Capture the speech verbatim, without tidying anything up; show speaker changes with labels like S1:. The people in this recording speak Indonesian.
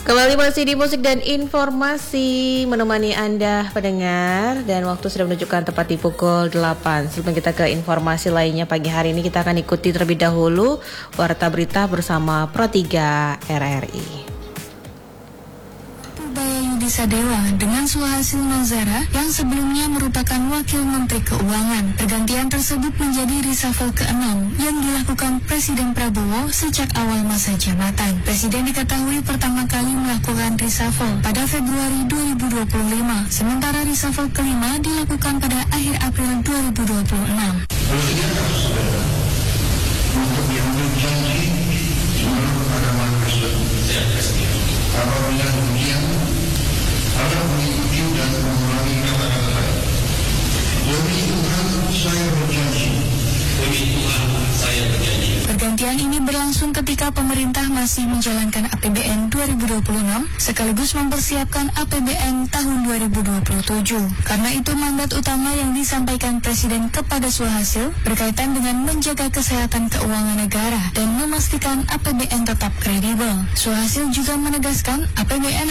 S1: Kembali masih di musik dan informasi menemani Anda pendengar, dan waktu sudah menunjukkan tepat di pukul delapan. Sebelum kita ke informasi lainnya pagi hari ini, kita akan ikuti terlebih dahulu Warta Berita bersama Pro tiga R R I.
S2: Yudi Sadewa dengan Suhasil Nazara yang sebelumnya merupakan Wakil Menteri Keuangan. Pergantian tersebut menjadi reshuffle keenam yang dilakukan Presiden Prabowo sejak awal masa jabatan. Presiden diketahui pertama kali melakukan reshuffle pada Februari dua ribu dua puluh lima, sementara reshuffle kelima dilakukan pada akhir April dua ribu dua puluh enam.
S3: Presiden harus untuk mengambil janji menurut agama Kristen. Apabila demikian, harus mengikuti dan mengulangi kata-kata saya. Demi Tuhan saya berjanji. Demi Tuhan saya berjanji.
S2: Pergantian ini berlangsung ketika pemerintah masih menjalankan A P B N dua ribu dua puluh enam sekaligus mempersiapkan A P B N tahun dua ribu dua puluh tujuh. Karena itu mandat utama yang disampaikan Presiden kepada Suhasil berkaitan dengan menjaga kesehatan keuangan negara dan memastikan A P B N tetap kredibel. Suhasil juga menegaskan A P B N